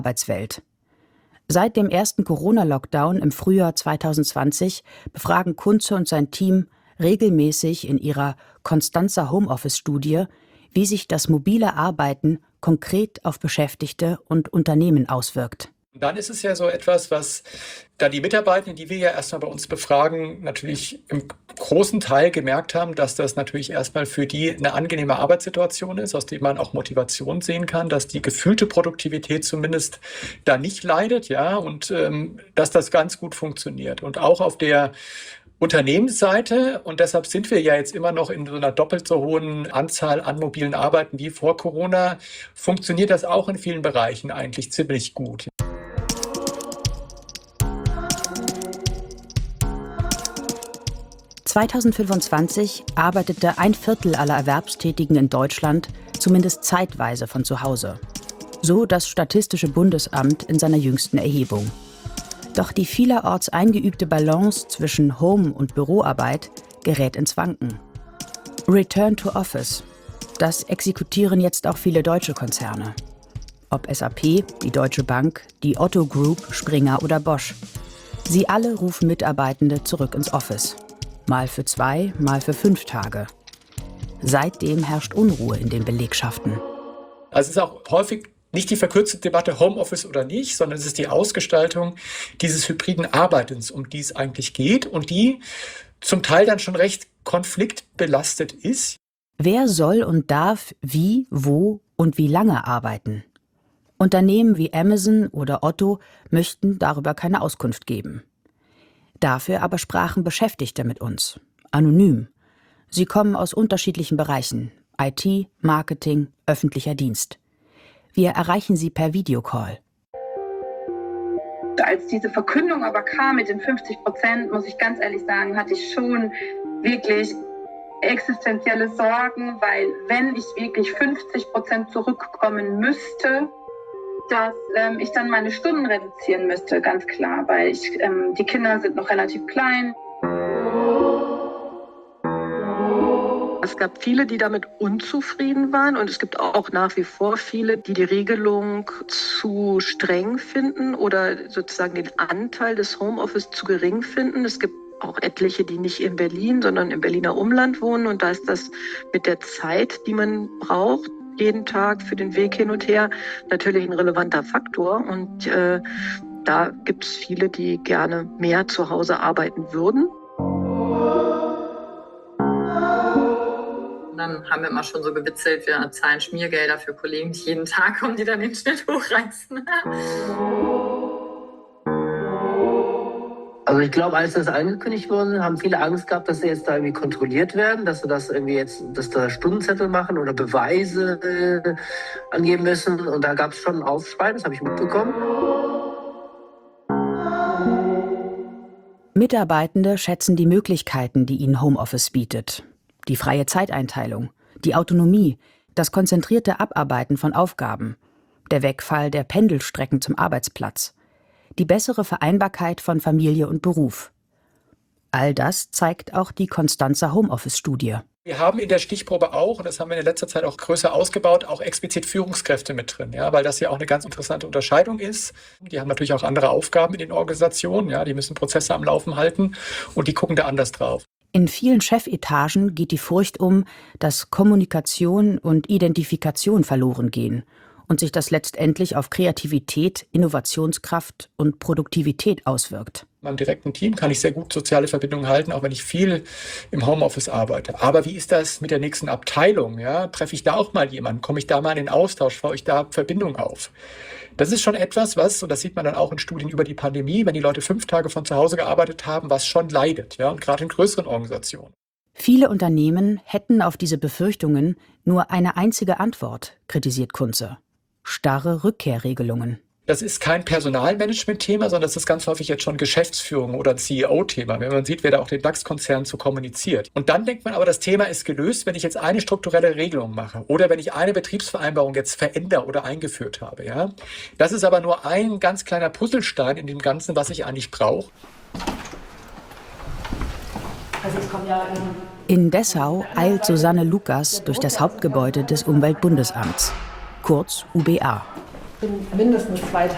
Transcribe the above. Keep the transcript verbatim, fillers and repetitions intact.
Arbeitswelt. Seit dem ersten Corona-Lockdown im Frühjahr zweitausendzwanzig befragen Kunze und sein Team regelmäßig in ihrer Constanza Homeoffice-Studie, wie sich das mobile Arbeiten konkret auf Beschäftigte und Unternehmen auswirkt. Dann ist es ja so etwas, was dann die Mitarbeitenden, die wir ja erstmal bei uns befragen, natürlich im großen Teil gemerkt haben, dass das natürlich erstmal für die eine angenehme Arbeitssituation ist, aus der man auch Motivation sehen kann, dass die gefühlte Produktivität zumindest da nicht leidet, ja, und ähm, dass das ganz gut funktioniert. Und auch auf der Unternehmensseite, und deshalb sind wir ja jetzt immer noch in so einer doppelt so hohen Anzahl an mobilen Arbeiten wie vor Corona, funktioniert das auch in vielen Bereichen eigentlich ziemlich gut. zweitausendfünfundzwanzig arbeitete ein Viertel aller Erwerbstätigen in Deutschland zumindest zeitweise von zu Hause. So das Statistische Bundesamt in seiner jüngsten Erhebung. Doch die vielerorts eingeübte Balance zwischen Home- und Büroarbeit gerät ins Wanken. Return to Office. Das exekutieren jetzt auch viele deutsche Konzerne. Ob S A P, die Deutsche Bank, die Otto Group, Springer oder Bosch. Sie alle rufen Mitarbeitende zurück ins Office. Mal für zwei, mal für fünf Tage. Seitdem herrscht Unruhe in den Belegschaften. Also es ist auch häufig nicht die verkürzte Debatte Homeoffice oder nicht, sondern es ist die Ausgestaltung dieses hybriden Arbeitens, um die es eigentlich geht und die zum Teil dann schon recht konfliktbelastet ist. Wer soll und darf wie, wo und wie lange arbeiten? Unternehmen wie Amazon oder Otto möchten darüber keine Auskunft geben. Dafür aber sprachen Beschäftigte mit uns, anonym. Sie kommen aus unterschiedlichen Bereichen, I T, Marketing, öffentlicher Dienst. Wir erreichen sie per Videocall. Als diese Verkündung aber kam mit den fünfzig Prozent, muss ich ganz ehrlich sagen, hatte ich schon wirklich existenzielle Sorgen, weil wenn ich wirklich fünfzig Prozent zurückkommen müsste, dass ähm, ich dann meine Stunden reduzieren müsste, ganz klar, weil ich, ähm, die Kinder sind noch relativ klein. Es gab viele, die damit unzufrieden waren und es gibt auch nach wie vor viele, die die Regelung zu streng finden oder sozusagen den Anteil des Homeoffice zu gering finden. Es gibt auch etliche, die nicht in Berlin, sondern im Berliner Umland wohnen und da ist das mit der Zeit, die man braucht, jeden Tag für den Weg hin und her natürlich ein relevanter Faktor und äh, da gibt es viele, die gerne mehr zu Hause arbeiten würden. Und dann haben wir immer schon so gewitzelt, wir zahlen Schmiergelder für Kollegen, die jeden Tag kommen, die dann den Schnitt hochreißen. Also ich glaube, als das angekündigt wurde, haben viele Angst gehabt, dass sie jetzt da irgendwie kontrolliert werden, dass sie das irgendwie jetzt, dass da Stundenzettel machen oder Beweise äh, angeben müssen. Und da gab es schon einen Aufschrei, das habe ich mitbekommen. Mitarbeitende schätzen die Möglichkeiten, die ihnen Homeoffice bietet. Die freie Zeiteinteilung, die Autonomie, das konzentrierte Abarbeiten von Aufgaben, der Wegfall der Pendelstrecken zum Arbeitsplatz, die bessere Vereinbarkeit von Familie und Beruf. All das zeigt auch die Constanza Homeoffice-Studie. Wir haben in der Stichprobe auch, und das haben wir in letzter Zeit auch größer ausgebaut, auch explizit Führungskräfte mit drin, ja, weil das ja auch eine ganz interessante Unterscheidung ist. Die haben natürlich auch andere Aufgaben in den Organisationen, ja, die müssen Prozesse am Laufen halten und die gucken da anders drauf. In vielen Chefetagen geht die Furcht um, dass Kommunikation und Identifikation verloren gehen und sich das letztendlich auf Kreativität, Innovationskraft und Produktivität auswirkt. In meinem direkten Team kann ich sehr gut soziale Verbindungen halten, auch wenn ich viel im Homeoffice arbeite. Aber wie ist das mit der nächsten Abteilung? Ja? Treffe ich da auch mal jemanden? Komme ich da mal in den Austausch? Baue ich da Verbindung auf? Das ist schon etwas, was, und das sieht man dann auch in Studien über die Pandemie, wenn die Leute fünf Tage von zu Hause gearbeitet haben, was schon leidet, ja? Und gerade in größeren Organisationen. Viele Unternehmen hätten auf diese Befürchtungen nur eine einzige Antwort, kritisiert Kunze: starre Rückkehrregelungen. Das ist kein Personalmanagement-Thema, sondern das ist ganz häufig jetzt schon Geschäftsführung oder ein C E O-Thema, wenn man sieht, wer da auch den DAX-Konzern so kommuniziert. Und dann denkt man aber, das Thema ist gelöst, wenn ich jetzt eine strukturelle Regelung mache oder wenn ich eine Betriebsvereinbarung jetzt verändere oder eingeführt habe. Ja? Das ist aber nur ein ganz kleiner Puzzlestein in dem Ganzen, was ich eigentlich brauche. In Dessau eilt Susanne Lukas durch das Hauptgebäude des Umweltbundesamts, kurz U B A. Ich bin mindestens zwei